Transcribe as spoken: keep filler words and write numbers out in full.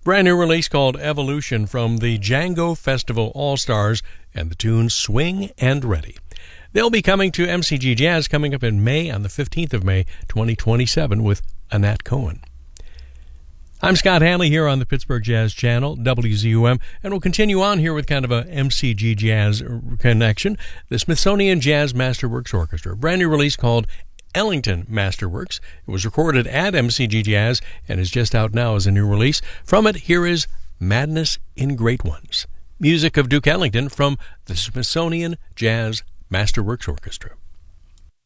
Brand new release called Evolution from the Django Festival All-Stars and the tune Swing and Ready. They'll be coming to M C G Jazz coming up in May on the fifteenth of May, twenty twenty-seven with Annette Cohen. I'm Scott Hanley here on the Pittsburgh Jazz Channel, W Z U M, and we'll continue on here with kind of a M C G Jazz connection. The Smithsonian Jazz Masterworks Orchestra, a brand new release called Ellington Masterworks. It was recorded at M C G Jazz and is just out now as a new release. From it, here is Madness in Great Ones, music of Duke Ellington from the Smithsonian Jazz Masterworks Orchestra.